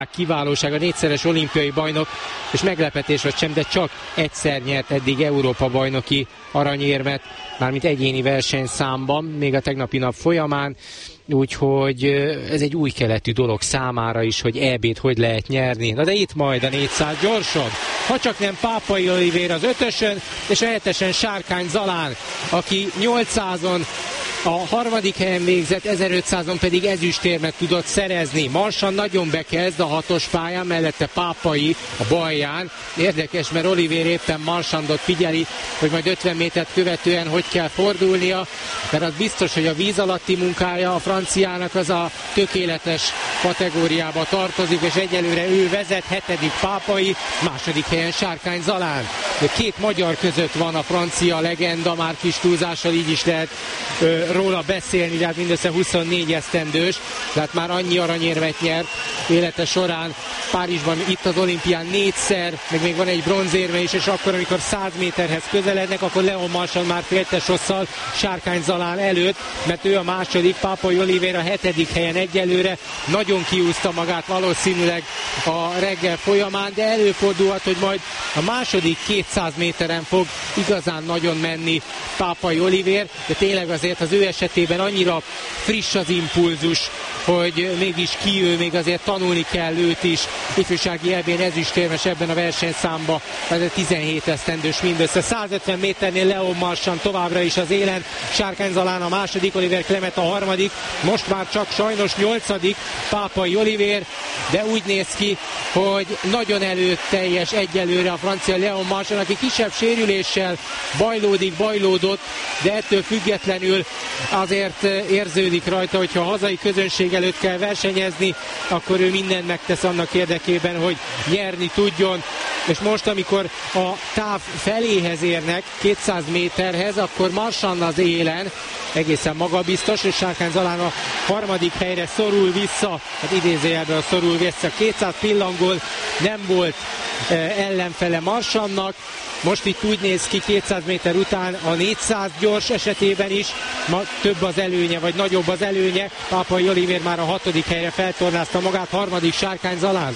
Kiválósága, négyszeres olimpiai bajnok, és meglepetés vagy sem, de csak egyszer nyert eddig Európa-bajnoki aranyérmet, mármint egyéni versenyszámban, még a tegnapi nap folyamán, úgyhogy ez egy új keletű dolog számára is, hogy EB-t hogy lehet nyerni. Na de itt majd a 400 gyorsan, ha csak nem Pápai Olivér az 5-ösön, és a 7-esen Sárkány Zalán, aki 800-on a harmadik helyen végzett, 1500-on pedig ezüstérmet tudott szerezni. Marsan nagyon bekezd a 6-os pályán, mellette Pápai a balján. Érdekes, mert Olivér éppen Marsandot figyeli, hogy majd 50 métert követően hogy kell fordulnia, mert az biztos, hogy a víz alatti munkája a franciának az a tökéletes kategóriába tartozik, és egyelőre ő vezet, 7. Pápai, második helyen Sárkány Zalán. De két magyar között van a francia legenda, már kis túlzással így is lehet róla beszélni, de hát mindössze 24 esztendős, tehát már annyi aranyérmet nyert élete során. Párizsban, itt az olimpián 4-szer, meg még van egy bronzérme is, és akkor, amikor 100 méterhez közelednek, akkor Leon Marchand már féltes hosszal Sárkány Zalán előtt, mert ő a második, Pápai Olivér a 7. helyen egyelőre. Nagyon kiúzta magát valószínűleg a reggel folyamán, de előfordulhat, hogy majd a második 200 méteren fog igazán nagyon menni Pápai Olivér, de tényleg azért az ő esetében annyira friss az impulzus, hogy mégis ki ő, még azért tanulni kell őt is. Ifjúsági EB-n ezüstérmes ebben a versenyszámban, ez 17 esztendős mindössze. 150 méternél Leon Marchand továbbra is az élen, Sárkány Zalán a második, Oliver Clement a harmadik, most már csak sajnos 8. Pápai Olivér, de úgy néz ki, hogy nagyon előteljes egyelőre a francia Leon Marchand, aki kisebb sérüléssel bajlódott, de ettől függetlenül azért érződik rajta, hogyha a hazai közönség előtt kell versenyezni, akkor ő mindent megtesz annak érdekében, hogy nyerni tudjon. És most, amikor a táv feléhez érnek, 200 méterhez, akkor Marchand az élen, egészen magabiztos, és Sárkány Zalán a harmadik helyre szorul vissza, hát idézőjelben szorul vissza. 200 pillangol nem volt ellenfele Marchandnak. Most itt úgy néz ki 200 méter után a 400 gyors esetében is, ma több az előnye, vagy nagyobb az előnye. Pápai Olivér már a 6. helyre feltornázta magát, harmadik Sárkány Zalán.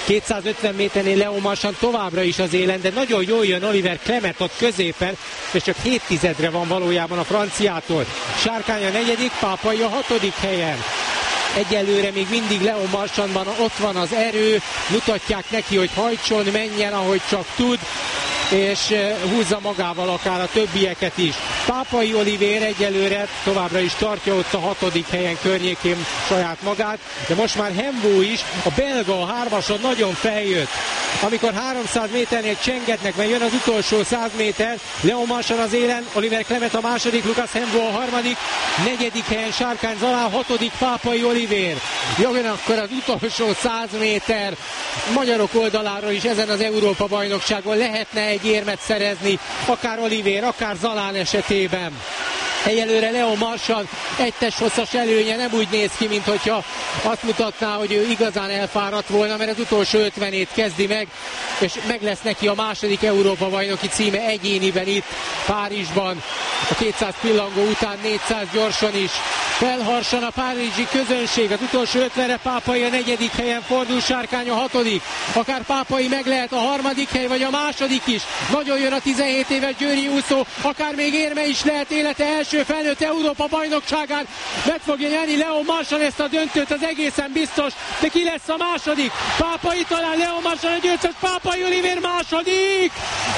250 méternél Leon Marchand továbbra is az élen, de nagyon jól jön Oliver Clement ott középen, és csak 7 van valójában a franciától. Sárkány a 4., Pápai a 6. helyen. Egyelőre még mindig Leon Marchandban ott van az erő, mutatják neki, hogy hajtson, menjen, ahogy csak tud, és húzza magával akár a többieket is. Pápai Olivér egyelőre továbbra is tartja ott a 6. helyen környékén saját magát, de most már Hemvó is, a belga a 3-ason nagyon feljött. Amikor 300 méternél csengetnek, mert jön az utolsó 100 méter, Leon Marchand az élen, Oliver Clement a második, Lucas Hemvó a harmadik, 4. helyen Sárkány Zalán, 6. Pápai Olivér. Jön akkor az utolsó 100 méter. Magyarok oldaláról is ezen az Európa-bajnokságon lehetne egy érmet szerezni, akár Olivér, akár Zalán esetében. Egyelőre Leon Marchand egytes hosszas előnye, nem úgy néz ki, mint hogyha azt mutatná, hogy ő igazán elfáradt volna, mert az utolsó 50-ét kezdi meg, és meg lesz neki a második Európa-bajnoki címe egyéniben itt Párizsban. A 200 pillangó után 400 gyorsan is felharsan a párizsi közönség. Az utolsó 50-re Pápai a 4. helyen fordul, Sárkány a 6. Akár Pápai meg lehet a 3. hely, vagy a második is. Nagyon jön a 17 éves Győri úszó, akár még érme is lehet élete első felnőtt Európa bajnokságán. Meg fogja nyerni Leon Marchand ezt a döntőt, az egészen biztos, de ki lesz a második? Pápai talán, Leon Marchand a győztes, Pápai Olivér második!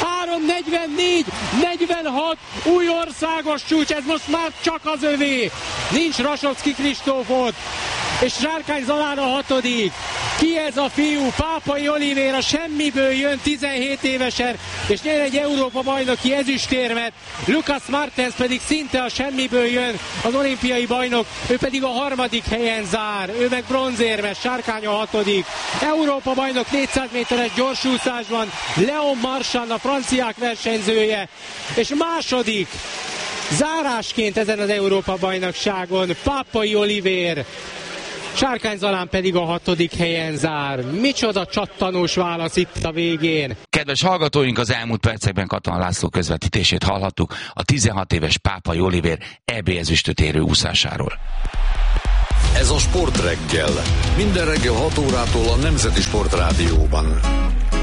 3:44-46, új országos csúcs, ez most már csak az övé. Nincs Rasovszky Kristóf ott, és Sárkány Zalán a 6. Ki ez a fiú? Pápai Olivér a semmiből jön 17 évesen, és nyer egy Európa-bajnoki ezüstérmet. Lucas Martens pedig szinte a semmiből jön, az olimpiai bajnok, ő pedig a 3. helyen zár, ő meg bronzérmes, Sárkány a 6. Európa-bajnok 400 méteres gyorsúszásban, Leon Marchand a franciák versenyzője, és második zárásként ezen az Európa-bajnokságon Pápai Olivér. Sárkány Zalán pedig a 6. helyen zár. Micsoda csattanós válasz itt a végén. Kedves hallgatóink, az elmúlt percekben Katona László közvetítését hallhattuk a 16 éves Pápai Olivér EB ezüstöt érő úszásáról. Ez a Sportreggel. Minden reggel 6 órától a Nemzeti Sportrádióban.